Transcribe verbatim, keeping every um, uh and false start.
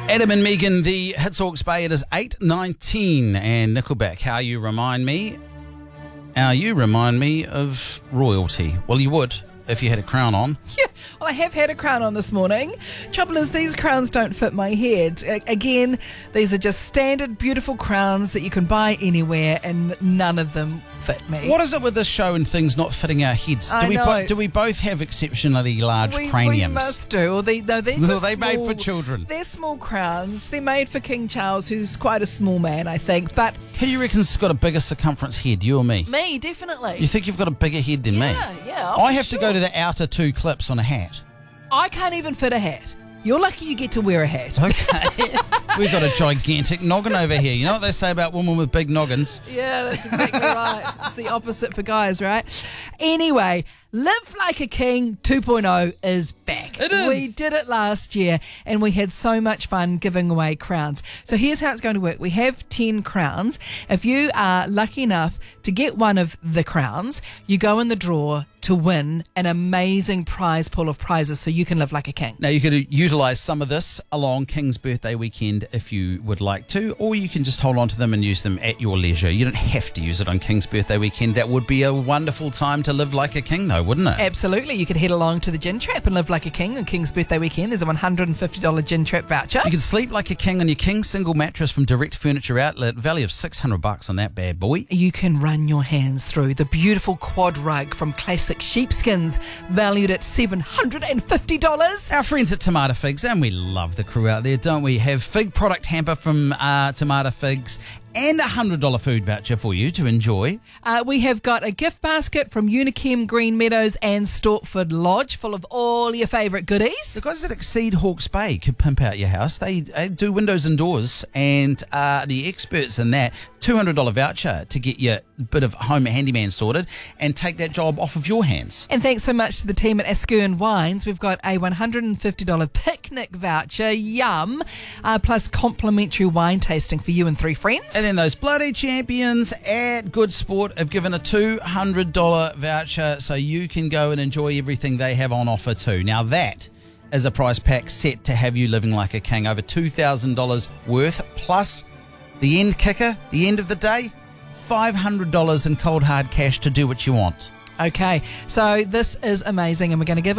Adam and Megan, the Hits Hawke's Bay. It is eight nineteen, and Nickelback, How You Remind Me. How You Remind Me of Royalty. Well, you would if you had a crown on. Yeah, well, I have had a crown on this morning. Trouble is, these crowns don't fit my head. A- again, these are just standard, beautiful crowns that you can buy anywhere, and none of them fit me. What is it with this show and things not fitting our heads? Do I we know. bo- do we both have exceptionally large we, craniums? we must do. Or they, no, they're Well, just they made small- for children. They're small crowns. They're made for King Charles, who's quite a small man, I think. But Who do you reckon's got a bigger circumference head, you or me? me, definitely. You think you've got a bigger head than me? yeah, yeah. I for have to go sure. to the outer two clips on a hat. I can't even fit a hat. You're lucky you get to wear a hat. Okay. We've got a gigantic noggin over here. You know what they say about women with big noggins? Yeah, that's exactly right. It's the opposite for guys, right? Anyway, Live Like a King two point oh is back. It is. We did it last year and we had so much fun giving away crowns. So here's how it's going to work. We have ten crowns. If you are lucky enough to get one of the crowns, you go in the draw to win an amazing prize pool of prizes so you can live like a king. Now, you could utilise some of this along King's birthday weekend if you would like to, or you can just hold on to them and use them at your leisure. You don't have to use it on King's birthday weekend. That would be a wonderful time to live like a king, though, wouldn't it? Absolutely. You could head along to the Gin Trap and live like a king on King's birthday weekend. There's a one hundred fifty dollars Gin Trap voucher. You can sleep like a king on your King single mattress from Direct Furniture Outlet. Value of six hundred bucks on that bad boy. You can run your hands through the beautiful quad rug from Classic Sheepskins, valued at seven hundred fifty dollars. Our friends at Tomato Figs, and we love the crew out there, don't we? Have fig product hamper from uh, Tomato Figs and a one hundred dollars food voucher for you to enjoy. Uh, we have got a gift basket from Unichem Green Meadows and Stortford Lodge full of all your favourite goodies. The guys that Exceed Hawke's Bay could pimp out your house. They, they do windows and doors, and uh, the experts in that. two hundred dollars voucher to get your bit of home handyman sorted and take that job off of your hands. And thanks so much to the team at Askern Wines. We've got a one hundred fifty dollars picnic voucher, yum, uh, plus complimentary wine tasting for you and three friends. And then those bloody champions at Good Sport have given a two hundred dollars voucher so you can go and enjoy everything they have on offer too. Now that is a prize pack set to have you living like a king. Over two thousand dollars worth, plus the end kicker, the end of the day, five hundred dollars in cold hard cash to do what you want. Okay, so this is amazing, and we're going to give